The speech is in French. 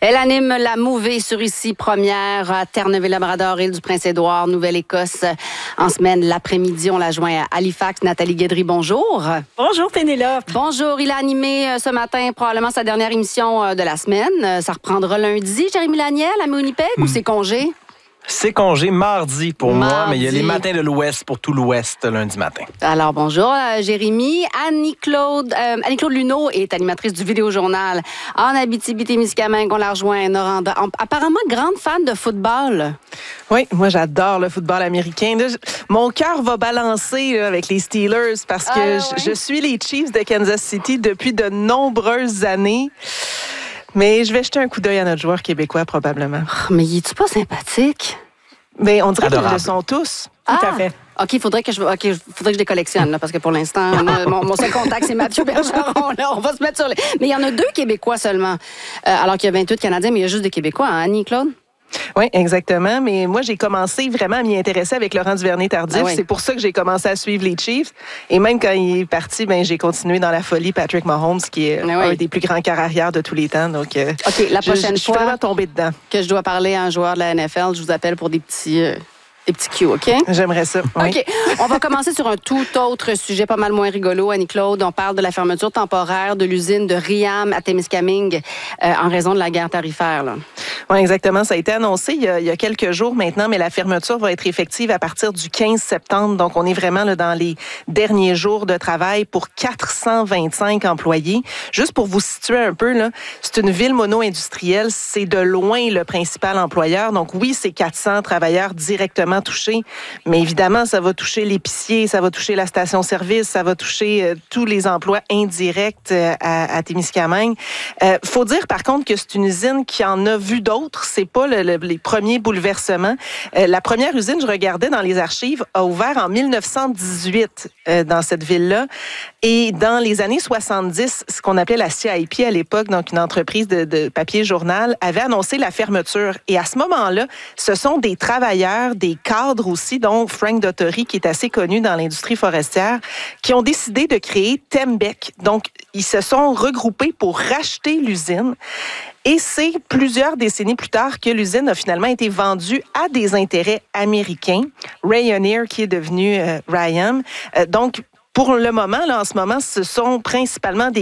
Elle anime la Mouvée sur Ici Première à Terre-Neuve-et-Labrador, Île-du-Prince-Édouard, Nouvelle-Écosse. En semaine, l'après-midi, on la joint à Halifax. Nathalie Guédry, bonjour. Bonjour Pénélope. Bonjour. Il a animé ce matin probablement sa dernière émission de la semaine. Ça reprendra lundi. Jérémy Laniel à Winnipeg ou c'est congé? C'est congé mardi pour moi, mais il y a les matins de l'Ouest pour tout l'Ouest lundi matin. Alors, bonjour, Jérémy. Annie-Claude Luneau est animatrice du Vidéojournal en Abitibi-Témiscamingue. On la rejoint à Noranda. Apparemment, grande fan de football. Oui, moi, j'adore le football américain. Là, mon cœur va balancer là, avec les Steelers parce que je suis les Chiefs de Kansas City depuis de nombreuses années. Mais je vais jeter un coup d'œil à notre joueur québécois, probablement. Oh, mais il est-tu pas sympathique? Mais on dirait Adorable. qu'ils le sont tous. Tout à fait. OK, il faudrait que je les collectionne, là, parce que pour l'instant, mon seul contact, c'est Mathieu Bergeron. Là, on va se mettre sur les... Mais il y en a 2 Québécois seulement. Alors qu'il y a 28 Canadiens, mais il y a juste des Québécois, hein, Annie-Claude? Oui, exactement. Mais moi, j'ai commencé vraiment à m'y intéresser avec Laurent Duvernay-Tardif. Ah oui. C'est pour ça que j'ai commencé à suivre les Chiefs. Et même quand il est parti, j'ai continué dans la folie Patrick Mahomes, qui est un des plus grands carrières de tous les temps. Donc, OK, la prochaine je suis vraiment tombée dedans. Que je dois parler à un joueur de la NFL, je vous appelle pour des petits cues, OK? J'aimerais ça. Oui. OK. On va commencer sur un tout autre sujet, pas mal moins rigolo, Annie-Claude. On parle de la fermeture temporaire de l'usine de Riam à Témiscamingue en raison de la guerre tarifaire, là. Oui, exactement. Ça a été annoncé il y a quelques jours maintenant, mais la fermeture va être effective à partir du 15 septembre. Donc, on est vraiment là, dans les derniers jours de travail pour 425 employés. Juste pour vous situer un peu, là, c'est une ville mono-industrielle. C'est de loin le principal employeur. Donc, oui, c'est 400 travailleurs directement touchés, mais évidemment, ça va toucher l'épicier, ça va toucher la station-service, ça va toucher tous les emplois indirects à Témiscamingue. Faut dire, par contre, que c'est une usine qui en a vu d'autres. C'est pas les premiers bouleversements. La première usine, je regardais dans les archives, a ouvert en 1918 dans cette ville-là. Et dans les années 70, ce qu'on appelait la CIP à l'époque, donc une entreprise de papier journal, avait annoncé la fermeture. Et à ce moment-là, ce sont des travailleurs, des cadres aussi, dont Frank Dottori, qui est assez connu dans l'industrie forestière, qui ont décidé de créer Tembec. Donc, ils se sont regroupés pour racheter l'usine. Et c'est plusieurs décennies plus tard que l'usine a finalement été vendue à des intérêts américains. Rayonier, qui est devenu Riam. Donc, pour le moment, là, en ce moment, ce sont principalement des